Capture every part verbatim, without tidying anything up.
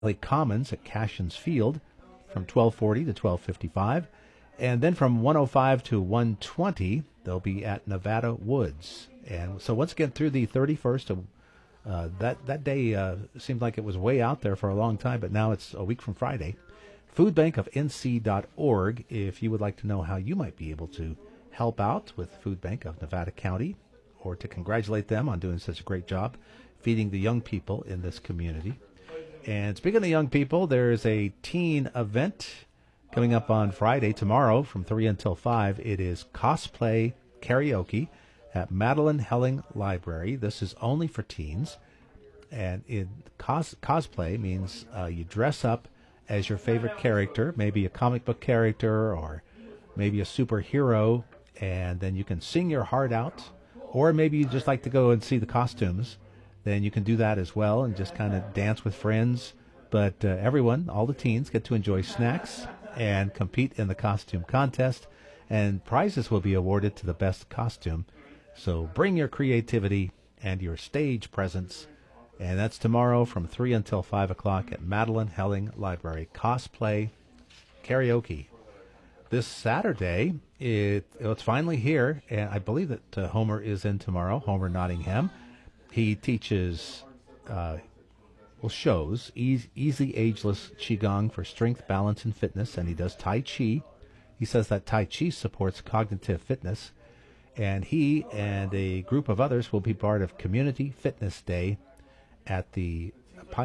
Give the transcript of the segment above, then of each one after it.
Commons at Cashions Field from twelve forty to twelve fifty-five. And then from one oh five to one twenty, they'll be at Nevada Woods. And so once again, through the thirty-first, of, uh, that, that day uh, seemed like it was way out there for a long time, but now it's a week from Friday. food bank of N C dot org if you would like to know how you might be able to help out with Food Bank of Nevada County, or to congratulate them on doing such a great job feeding the young people in this community. And speaking of the young people, there is a teen event coming up on Friday, tomorrow, from three until five. It is cosplay karaoke at Madeline Helling Library. This is only for teens. And in cos- cosplay means uh, you dress up as your favorite character, maybe a comic book character or maybe a superhero, and then you can sing your heart out. Or maybe you just like to go and see the costumes. Then you can do that as well and just kind of dance with friends. But uh, everyone, all the teens, get to enjoy snacks and compete in the costume contest. And prizes will be awarded to the best costume. So bring your creativity and your stage presence. And that's tomorrow from three until five o'clock at Madeline Helling Library. Cosplay karaoke. This Saturday, it, it's finally here. And I believe that uh, Homer is in tomorrow, Homer Nottingham. He teaches, uh, well, shows easy, easy ageless Qigong for strength, balance, and fitness, and he does Tai Chi. He says that Tai Chi supports cognitive fitness, and he and a group of others will be part of Community Fitness Day at the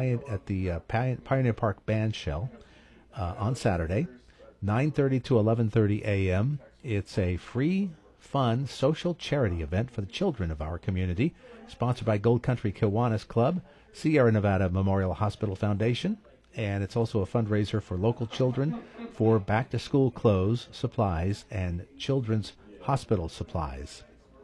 at the uh, Pioneer Park Band Shell uh, on Saturday, nine thirty to eleven thirty a.m. It's a free, fun, social charity event for the children of our community, sponsored by Gold Country Kiwanis Club, Sierra Nevada Memorial Hospital Foundation, and it's also a fundraiser for local children for back-to-school clothes, supplies, and children's hospital supplies.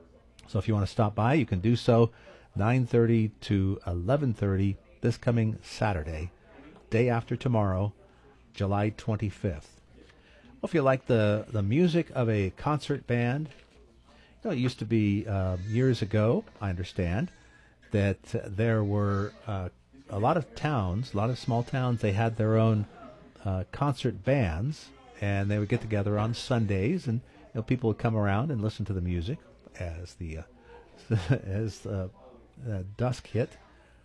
So if you want to stop by, you can do so nine thirty to eleven thirty this coming Saturday, day after tomorrow, July twenty-fifth. Well, if you like the, the music of a concert band, you know, it used to be uh, years ago, I understand, that uh, there were uh, a lot of towns, a lot of small towns, they had their own uh, concert bands, and they would get together on Sundays, and you know, people would come around and listen to the music as the uh, as uh, uh, dusk hit.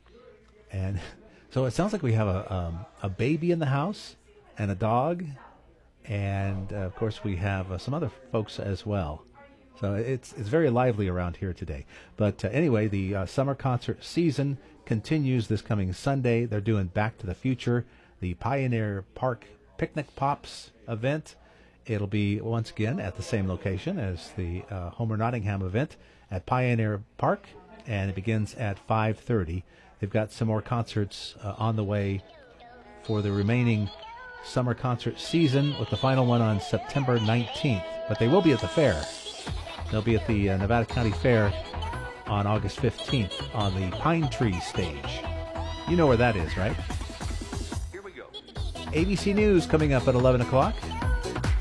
And so it sounds like we have a um, a baby in the house and a dog, and uh, of course we have uh, some other folks as well. So it's it's very lively around here today. But uh, anyway, the uh, summer concert season continues this coming Sunday. They're doing Back to the Future, the Pioneer Park Picnic Pops event. It'll be, once again, at the same location as the uh, Homer Nottingham event at Pioneer Park, and it begins at five thirty. They've got some more concerts uh, on the way for the remaining summer concert season, with the final one on September nineteenth. But they will be at the fair. They'll be at the uh, Nevada County Fair on August fifteenth on the Pine Tree stage. You know where that is, right? Here we go. A B C News coming up at eleven o'clock.